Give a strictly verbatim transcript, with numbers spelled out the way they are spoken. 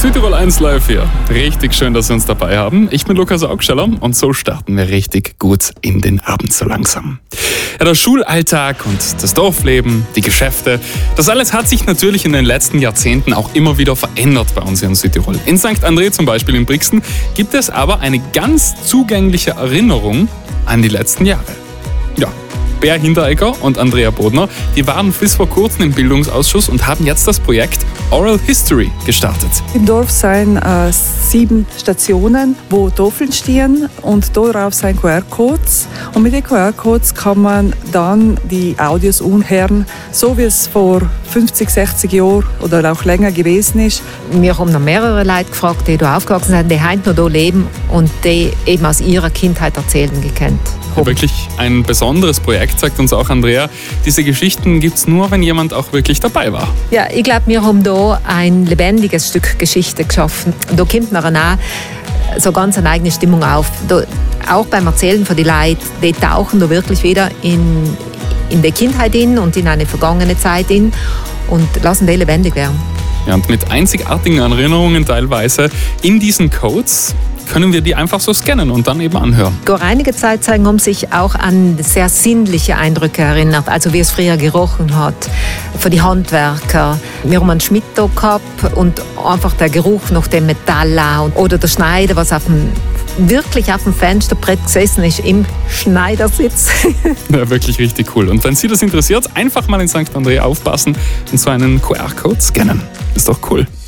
Südtirol eins live hier. Richtig schön, dass Sie uns dabei haben. Ich bin Lukas Augsteller und so starten wir richtig gut in den Abend so langsam. Ja, der Schulalltag und das Dorfleben, die Geschäfte, das alles hat sich natürlich in den letzten Jahrzehnten auch immer wieder verändert bei uns hier in Südtirol. In Sankt André zum Beispiel in Brixen gibt es aber eine ganz zugängliche Erinnerung an die letzten Jahre. Ja. Bär Hinteregger und Andrea Bodner, die waren bis vor kurzem im Bildungsausschuss und haben jetzt das Projekt Oral History gestartet. Im Dorf sind äh, sieben Stationen, wo Tafeln stehen und darauf sind Q R-Codes. Und mit den Q R-Codes kann man dann die Audios anhören, so wie es vor fünfzig, sechzig Jahren oder auch länger gewesen ist. Wir haben noch mehrere Leute gefragt, die hier aufgewachsen sind, die heute noch hier leben und die eben aus ihrer Kindheit erzählen gekannt. Ja, wirklich ein besonderes Projekt, sagt uns auch Andrea. Diese Geschichten gibt es nur, wenn jemand auch wirklich dabei war. Ja, ich glaube, wir haben hier ein lebendiges Stück Geschichte geschaffen. Da kommt nachher auch so ganz eine eigene Stimmung auf. Da, auch beim Erzählen von den Leuten, die tauchen da wirklich wieder in, in die Kindheit in und in eine vergangene Zeit in und lassen die lebendig werden. Ja, und mit einzigartigen Erinnerungen teilweise in diesen Codes können wir die einfach so scannen und dann eben anhören. Vor einiger Zeit haben sich auch an sehr sinnliche Eindrücke erinnert, also wie es früher gerochen hat, von den Handwerker. Wir haben einen Schmied da gehabt und einfach der Geruch nach dem Metall oder der Schneider, was auf dem, wirklich auf dem Fensterbrett gesessen ist, im Schneidersitz. Ja, wirklich richtig cool. Und wenn Sie das interessiert, einfach mal in Sankt André aufpassen und so einen Q R-Code scannen. Ist doch cool.